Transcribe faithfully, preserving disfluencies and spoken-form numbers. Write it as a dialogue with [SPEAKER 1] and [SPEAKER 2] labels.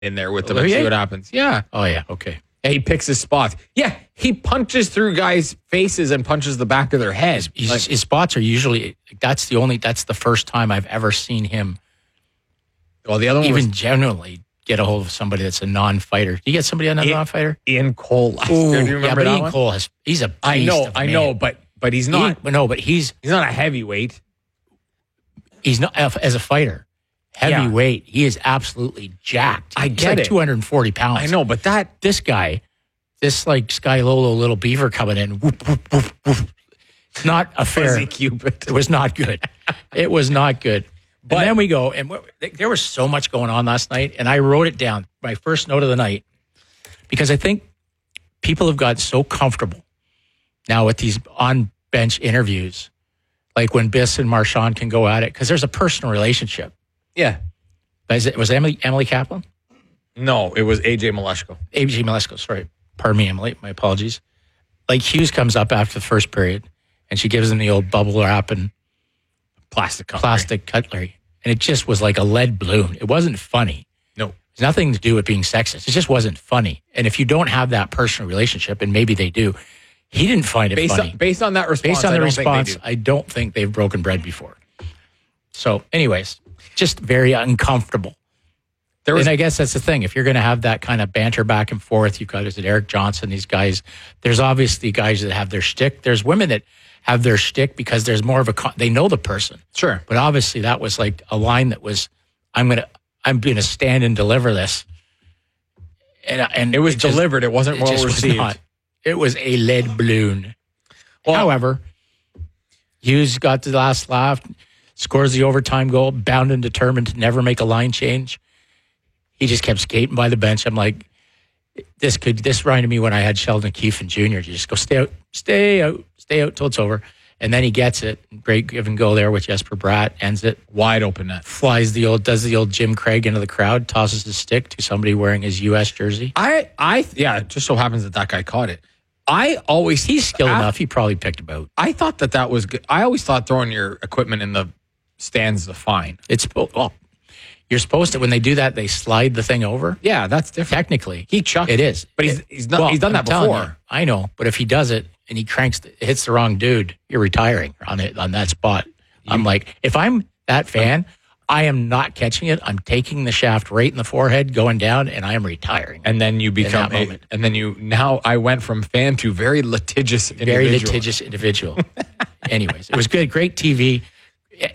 [SPEAKER 1] in there with him
[SPEAKER 2] Olivier?
[SPEAKER 1] and see what happens. Yeah.
[SPEAKER 2] Oh, yeah. Okay.
[SPEAKER 1] And he picks his spots. Yeah, he punches through guys' faces and punches the back of their head.
[SPEAKER 2] His,
[SPEAKER 1] Like,
[SPEAKER 2] his spots are usually, that's the only, that's the first time I've ever seen him
[SPEAKER 1] well, the other one
[SPEAKER 2] even
[SPEAKER 1] was
[SPEAKER 2] generally get a hold of somebody that's a non-fighter. Do you get somebody on a
[SPEAKER 1] Ian-
[SPEAKER 2] non-fighter?
[SPEAKER 1] Ian Cole. last
[SPEAKER 2] Ooh,
[SPEAKER 1] year. Do you remember
[SPEAKER 2] yeah, but
[SPEAKER 1] that
[SPEAKER 2] Ian
[SPEAKER 1] one?
[SPEAKER 2] Cole has, he's a beast
[SPEAKER 1] I know,
[SPEAKER 2] of a
[SPEAKER 1] I
[SPEAKER 2] man.
[SPEAKER 1] know, but but he's not.
[SPEAKER 2] He, but no, but he's,
[SPEAKER 1] he's not a heavyweight.
[SPEAKER 2] he's not, as a fighter, heavyweight, he is absolutely jacked.
[SPEAKER 1] I
[SPEAKER 2] He's
[SPEAKER 1] get
[SPEAKER 2] like
[SPEAKER 1] it.
[SPEAKER 2] two hundred forty pounds.
[SPEAKER 1] I know, but that
[SPEAKER 2] This guy, this like Sky Lolo little beaver coming in, whoop, whoop, whoop, whoop. It's not a fair.
[SPEAKER 1] Fuzzy Cupid.
[SPEAKER 2] It was not good. It was not good.
[SPEAKER 1] But-
[SPEAKER 2] and then we go, and what, there was so much going on last night, and I wrote it down, my first note of the night, because I think people have got so comfortable now with these on-bench interviews, like when Biss and Marchand can go at it, because there's a personal relationship.
[SPEAKER 1] Yeah.
[SPEAKER 2] Is it, was it Emily, Emily Kaplan?
[SPEAKER 1] No, it was A J Malesko.
[SPEAKER 2] A J Malesko, sorry. Pardon me, Emily. My apologies. Like Hughes comes up after the first period, and she gives him the old bubble wrap and
[SPEAKER 1] Plastic cutlery.
[SPEAKER 2] plastic cutlery. And it just was like a lead balloon. It wasn't funny.
[SPEAKER 1] No.
[SPEAKER 2] It's nothing to do with being sexist. It just wasn't funny. And if you don't have that personal relationship, and maybe they do, he didn't find it
[SPEAKER 1] Based
[SPEAKER 2] funny.
[SPEAKER 1] on, based on that response,
[SPEAKER 2] Based on
[SPEAKER 1] I
[SPEAKER 2] the
[SPEAKER 1] don't think they
[SPEAKER 2] response,
[SPEAKER 1] do.
[SPEAKER 2] I don't think they've broken bread before. So, anyways, just very uncomfortable.
[SPEAKER 1] There was
[SPEAKER 2] and I guess that's the thing. If you're going to have that kind of banter back and forth, you've got, is it Eric Johnson, these guys, there's obviously guys that have their shtick. There's women that have their shtick because there's more of a, con- they know the person.
[SPEAKER 1] Sure.
[SPEAKER 2] But obviously that was like a line that was, I'm going to, I'm going to stand and deliver this. And, and
[SPEAKER 1] It was
[SPEAKER 2] just-
[SPEAKER 1] delivered. It wasn't
[SPEAKER 2] it
[SPEAKER 1] well
[SPEAKER 2] just was
[SPEAKER 1] received.
[SPEAKER 2] not. It was a lead balloon.
[SPEAKER 1] Well-
[SPEAKER 2] However, Hughes got the last laugh, scores the overtime goal, bound and determined to never make a line change. He just kept skating by the bench. I'm like, this could, this reminded me when I had Sheldon Keefe and Junior You just go, stay out, stay out, stay out till it's over. And then he gets it. Great give and go there with Jesper Bratt, ends it.
[SPEAKER 1] Wide open net.
[SPEAKER 2] Flies the old, does the old Jim Craig into the crowd, tosses his stick to somebody wearing his U S jersey.
[SPEAKER 1] I, I, yeah, it just so happens that that guy caught it. I always,
[SPEAKER 2] He's skilled
[SPEAKER 1] af-
[SPEAKER 2] enough. He probably picked a boat.
[SPEAKER 1] I thought that that was good. I always thought throwing your equipment in the stands is a fine.
[SPEAKER 2] It's, well, you're supposed to, when they do that, they slide the thing over.
[SPEAKER 1] Yeah, that's different.
[SPEAKER 2] Technically,
[SPEAKER 1] He chucked
[SPEAKER 2] it is.
[SPEAKER 1] But he's,
[SPEAKER 2] It-
[SPEAKER 1] he's, not,
[SPEAKER 2] well,
[SPEAKER 1] he's done
[SPEAKER 2] I'm
[SPEAKER 1] that
[SPEAKER 2] telling
[SPEAKER 1] before.
[SPEAKER 2] you, I know, but if he does it and he cranks, the, hits the wrong dude, you're retiring on it on that spot. I'm like, if I'm that fan, I am not catching it. I'm taking the shaft right in the forehead, going down, and I am retiring.
[SPEAKER 1] And then you become
[SPEAKER 2] that
[SPEAKER 1] a,
[SPEAKER 2] moment.
[SPEAKER 1] and then you, now I went from fan to very litigious individual.
[SPEAKER 2] Very litigious individual. Anyways, it was good. Great T V.